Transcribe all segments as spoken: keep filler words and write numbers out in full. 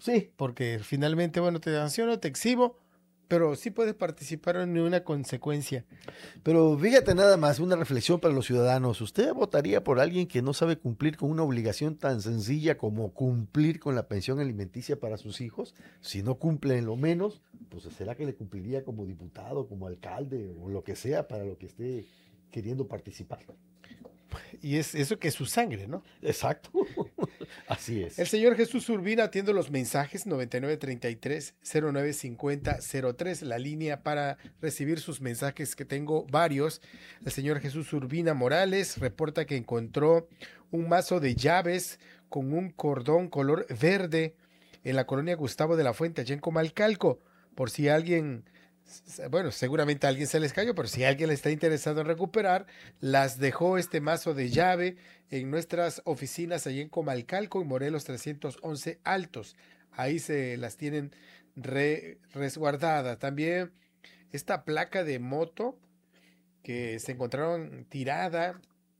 Sí. Porque finalmente, bueno, te sanciono, te exhibo, pero sí puedes participar en una consecuencia. Pero fíjate nada más, una reflexión para los ciudadanos. ¿Usted votaría por alguien que no sabe cumplir con una obligación tan sencilla como cumplir con la pensión alimenticia para sus hijos? Si no cumple en lo menos, pues será que le cumpliría como diputado, como alcalde o lo que sea para lo que esté queriendo participar. Y es eso que es su sangre, ¿no? Exacto. Así es. El señor Jesús Urbina atiende los mensajes noventa y nueve treinta y tres cero nueve cincuenta cero tres, la línea para recibir sus mensajes, que tengo varios. El señor Jesús Urbina Morales reporta que encontró un mazo de llaves con un cordón color verde en la colonia Gustavo de la Fuente, allá en Comalcalco. Por si alguien, bueno, seguramente a alguien se les cayó, pero si alguien está interesado en recuperar, las dejó este mazo de llave en nuestras oficinas allí en Comalcalco y Morelos trescientos once Altos. Ahí se las tienen re, resguardadas. También esta placa de moto que se encontraron tirada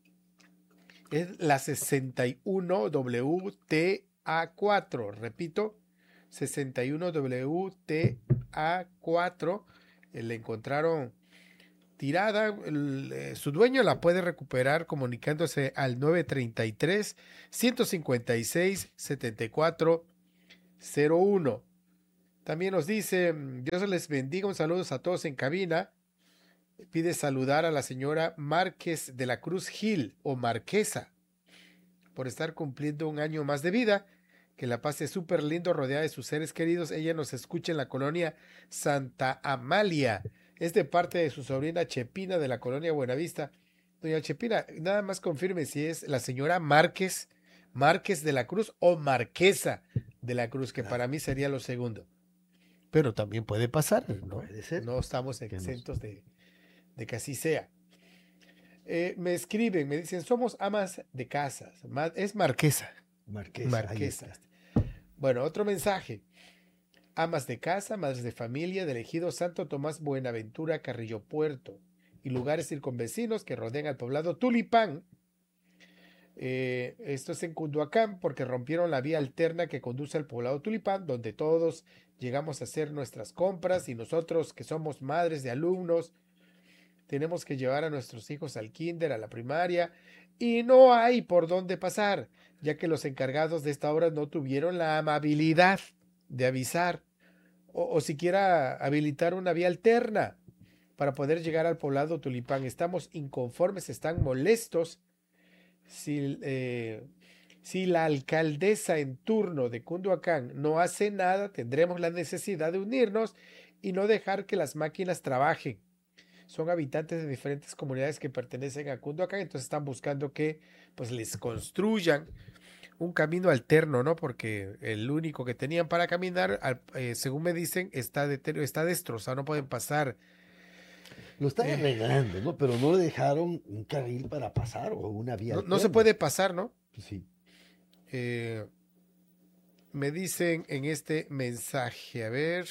es la sesenta y uno W T A cuatro. Repito, sesenta y uno W T A cuatro. Eh, le encontraron tirada. El, eh, su dueño la puede recuperar comunicándose al nueve treinta y tres ciento cincuenta y seis setenta y cuatro cero uno. También nos dice: Dios les bendiga, un saludo a todos en cabina. Pide saludar a la señora Márquez de la Cruz Gil, o Marquesa, por estar cumpliendo un año más de vida. Que la pase súper lindo rodeada de sus seres queridos. Ella nos escucha en la colonia Santa Amalia. Es de parte de su sobrina Chepina de la colonia Buenavista. Doña Chepina, nada más confirme si es la señora Márquez, Márquez de la Cruz o Marquesa de la Cruz, que para mí sería lo segundo. Pero también puede pasar, ¿no? Puede ser. No estamos Que nos- exentos de, de que así sea. Eh, me escriben, me dicen, somos amas de casas. Ma- es Marquesa. Marquesa, ahí Marquesa. está. Bueno, otro mensaje. Amas de casa, madres de familia del ejido Santo Tomás Buenaventura, Carrillo Puerto y lugares circunvecinos que rodean al poblado Tulipán. Eh, esto es en Cunduacán, porque rompieron la vía alterna que conduce al poblado Tulipán, donde todos llegamos a hacer nuestras compras, y nosotros que somos madres de alumnos tenemos que llevar a nuestros hijos al kinder, a la primaria, y no hay por dónde pasar, ya que los encargados de esta obra no tuvieron la amabilidad de avisar o, o siquiera habilitar una vía alterna para poder llegar al poblado Tulipán. Estamos inconformes, están molestos. Si, eh, si la alcaldesa en turno de Cunduacán no hace nada, tendremos la necesidad de unirnos y no dejar que las máquinas trabajen. Son habitantes de diferentes comunidades que pertenecen a Cunduacán, entonces están buscando que pues les construyan un camino alterno, ¿no? Porque el único que tenían para caminar, al- eh, según me dicen, está, deter- está destrozado, no pueden pasar. Lo están Eh, arreglando, ¿no? Pero no le dejaron un carril para pasar o una vía no, no se alterna. puede pasar, ¿no? Pues sí. Eh, me dicen en este mensaje, a ver,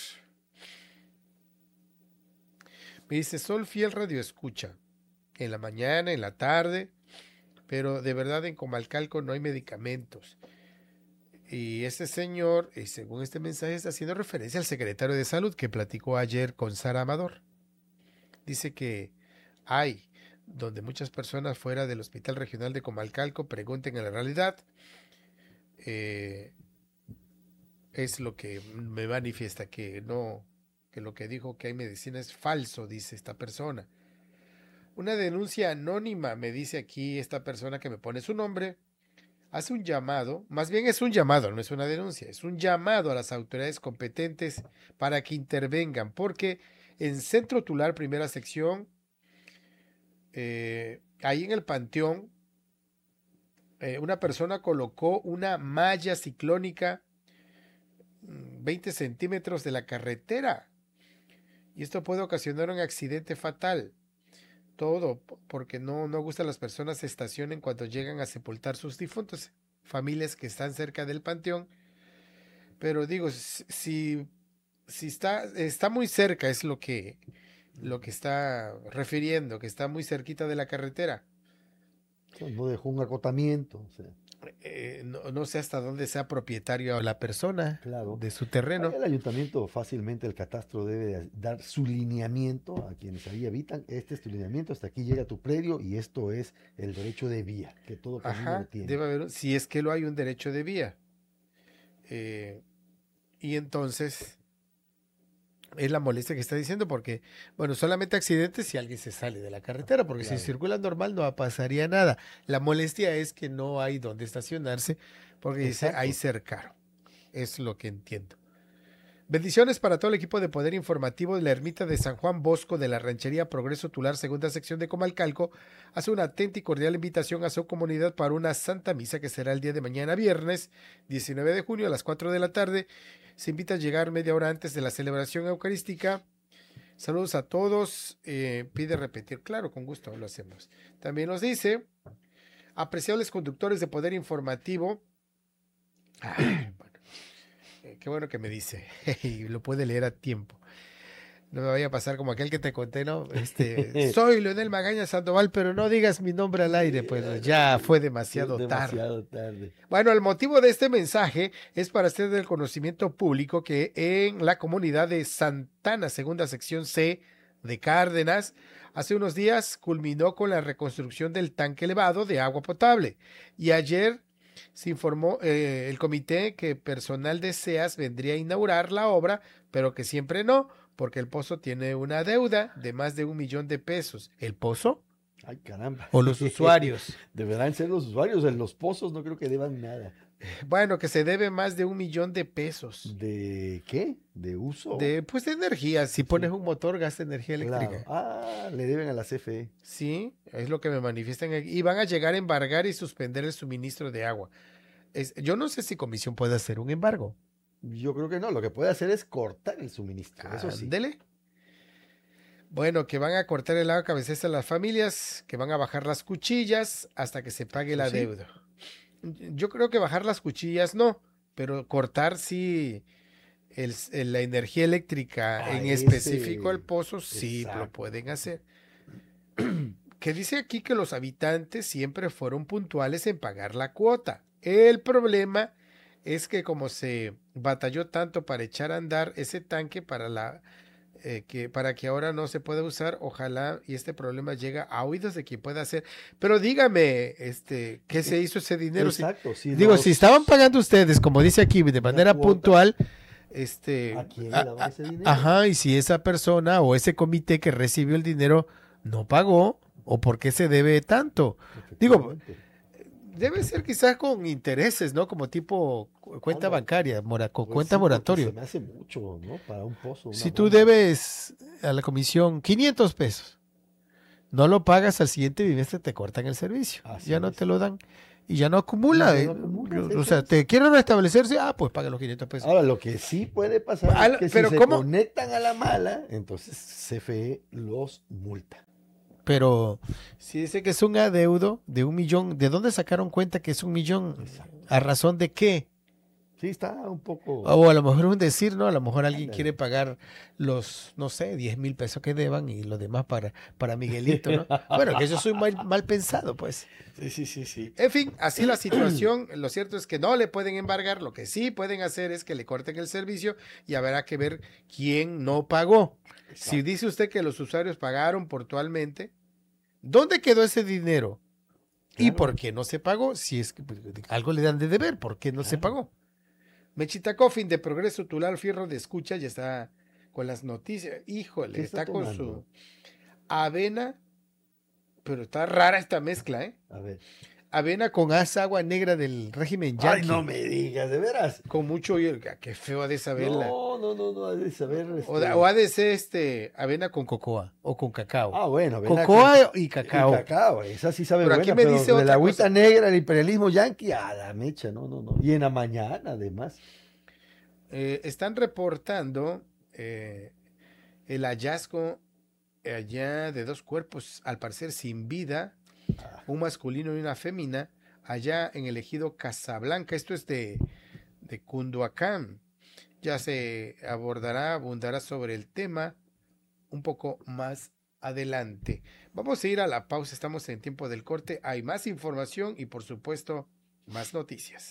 me dice, Sol Fiel Radio Escucha, en la mañana, en la tarde, pero de verdad en Comalcalco no hay medicamentos. Y este señor, y según este mensaje, está haciendo referencia al secretario de Salud que platicó ayer con Sara Amador. Dice que hay, donde muchas personas fuera del Hospital Regional de Comalcalco pregunten en la realidad, eh, es lo que me manifiesta, que no, que lo que dijo que hay medicina es falso, dice esta persona. Una denuncia anónima, me dice aquí esta persona que me pone su nombre, hace un llamado, más bien es un llamado, no es una denuncia, es un llamado a las autoridades competentes para que intervengan, porque en Centro Tular, primera sección, eh, ahí en el Panteón, eh, una persona colocó una malla ciclónica veinte centímetros de la carretera, y esto puede ocasionar un accidente fatal. Todo porque no, no gusta a las personas se estacionen cuando llegan a sepultar sus difuntos, familias que están cerca del panteón. Pero digo, si, si está, está muy cerca, es lo que, lo que está refiriendo, que está muy cerquita de la carretera. No dejó un acotamiento. O sea. eh, no, no sé hasta dónde sea propietario la persona Claro. de su terreno. Ahí el ayuntamiento fácilmente, el catastro debe de dar su lineamiento a quienes ahí habitan. Este es tu lineamiento, hasta aquí llega tu predio y esto es el derecho de vía, que todo camino lo Ajá, tiene. debe haber, si es que lo hay, un derecho de vía. Eh, y entonces es la molestia que está diciendo porque, bueno, solamente accidentes si alguien se sale de la carretera, porque Claro. si circula normal no pasaría nada. La molestia es que no hay donde estacionarse porque dice Exacto. ahí cercaron. Es lo que entiendo. Bendiciones para todo el equipo de Poder Informativo de la Ermita de San Juan Bosco de la Ranchería Progreso Tular, segunda sección de Comalcalco. Hace una atenta y cordial invitación a su comunidad para una Santa Misa que será el día de mañana, viernes diecinueve de junio a las cuatro de la tarde. Se invita a llegar media hora antes de la celebración eucarística. Saludos a todos. Eh, pide repetir. Claro, con gusto lo hacemos. También nos dice, apreciables conductores de Poder Informativo. Ay, bueno. Qué bueno que me dice, y lo puede leer a tiempo. No me vaya a pasar como aquel que te conté, ¿no? Este, soy Leonel Magaña Sandoval, pero no digas mi nombre al aire, pues ya fue demasiado, demasiado tarde. tarde. Bueno, el motivo de este mensaje es para hacer del conocimiento público que en la comunidad de Santana, segunda sección C de Cárdenas, hace unos días culminó con la reconstrucción del tanque elevado de agua potable. Y ayer se informó eh, el comité que personal de SEAS vendría a inaugurar la obra, pero que siempre no, porque el pozo tiene una deuda de más de un millón de pesos. ¿El pozo? Ay, caramba. ¿O los usuarios? Deberán ser los usuarios. En los pozos no creo que deban nada. Bueno, que se debe más de un millón de pesos. ¿De qué? ¿De uso? De, pues de energía. Si pones un motor, gasta energía eléctrica. Claro. Ah, le deben a la C F E. Sí, es lo que me manifiestan aquí. Y van a llegar a embargar y suspender el suministro de agua. Es, yo no sé si Comisión puede hacer un embargo. Yo creo que no. Lo que puede hacer es cortar el suministro. Eso sí. Ándele. Bueno, que van a cortar el agua a cabezas a las familias, que van a bajar las cuchillas hasta que se pague Eso la sí. deuda. Yo creo que bajar las cuchillas no, pero cortar sí el, el- la energía eléctrica, Ah, en ese- específico el pozo, sí lo exacto. pueden hacer. Que dice aquí que los habitantes siempre fueron puntuales en pagar la cuota. El problema es que como se batalló tanto para echar a andar ese tanque para la eh, que para que ahora no se pueda usar, ojalá y este problema llegue a oídos de quien pueda hacer. Pero dígame, este, ¿qué se hizo ese dinero? Si- Exacto. Si digo, los- si estaban pagando ustedes, como dice aquí, de manera cuota, puntual, este, ¿a quién a- le daban a- ese dinero? ajá, y si esa persona o ese comité que recibió el dinero no pagó, o por qué se debe tanto. Digo, Efectivamente. debe ser quizás con intereses, ¿no? Como tipo cu- cuenta Algo. bancaria, mora, con Pues cuenta sí, porque moratorio. Se me hace mucho, ¿no? Para un pozo. una Si tú bomba. debes a la comisión quinientos pesos, no lo pagas al siguiente bimestre, te cortan el servicio. Así ya no es. te lo dan y ya no acumula. Y ya no eh, acumula, yo- sí, o sí, sea, sí. te quieren restablecerse, ah, pues paga los quinientos pesos. Ahora, lo que sí puede pasar Al- es que pero si se ¿cómo? conectan a la mala, entonces C F E los multa. Pero si dice que es un adeudo de un millón, ¿de dónde sacaron cuenta que es un millón? Exacto. ¿A razón de qué? Sí, está un poco... O a lo mejor un decir, ¿no? A lo mejor alguien Ándale. quiere pagar los, no sé, diez mil pesos que deban y lo demás para, para Miguelito, ¿no? Bueno, que yo soy mal, mal pensado, pues. Sí, sí, sí, sí. En fin, así la situación. Lo cierto es que no le pueden embargar. Lo que sí pueden hacer es que le corten el servicio y habrá que ver quién no pagó. Si dice usted que los usuarios pagaron puntualmente, ¿dónde quedó ese dinero? ¿Y Claro. por qué no se pagó? Si es que pues, algo le dan de deber, ¿por qué no se Claro. pagó? Mechita Coffin de Progreso Tular Fierro de Escucha ya está con las noticias. Híjole, ¿Qué está está, con tomando? su avena, pero está rara esta mezcla, ¿eh? A ver. Avena con asa agua negra del régimen Ay, yanqui. no me digas, de veras. Con mucho hielo. Qué feo ha de saberla. No, no, no, no, ha de saber. este- O, da- o ha de ser este, avena con cocoa o con cacao. Ah, bueno, ven acá. cocoa y Y cacao. cacao, esa sí sabe Pero buena, aquí me pero dice de la otra agüita cosa. negra, el imperialismo yanqui, a la mecha, no, no, no. Y en la mañana, además. Eh, están reportando eh, el hallazgo allá de dos cuerpos, al parecer sin vida, Ah, un masculino y una fémina, allá en el ejido Casablanca. Esto es de, de Cunduacán. Ya se abordará, abundará sobre el tema un poco más adelante. Vamos a ir a la pausa, estamos en tiempo del corte. Hay más información y por supuesto más noticias.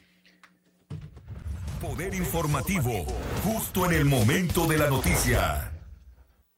Poder informativo, justo en el momento de la noticia.